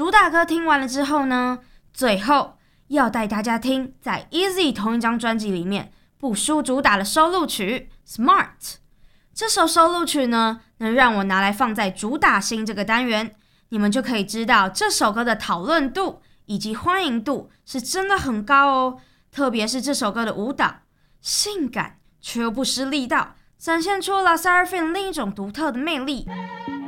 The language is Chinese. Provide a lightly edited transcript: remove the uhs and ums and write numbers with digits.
主打歌听完了之后呢，最后要带大家听在 Easy 同一张专辑里面不输主打的收录曲 Smart。 这首收录曲呢，能让我拿来放在主打星这个单元，你们就可以知道这首歌的讨论度以及欢迎度是真的很高哦。特别是这首歌的舞蹈，性感却又不失力道，展现出了 Seraphim 另一种独特的魅力。